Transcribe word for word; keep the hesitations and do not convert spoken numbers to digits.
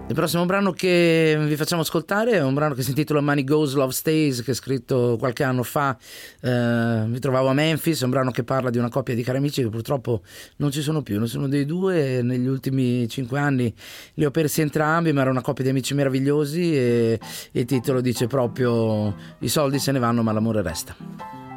Il prossimo brano che vi facciamo ascoltare è un brano che si intitola Money Goes, Love Stays, che è scritto qualche anno fa. Eh, mi trovavo a Memphis, è un brano che parla di una coppia di cari amici che purtroppo non ci sono più, nessuno dei due. Negli ultimi cinque anni li ho persi entrambi, ma era una coppia di amici meravigliosi e il titolo dice proprio: i soldi se ne vanno ma l'amore resta.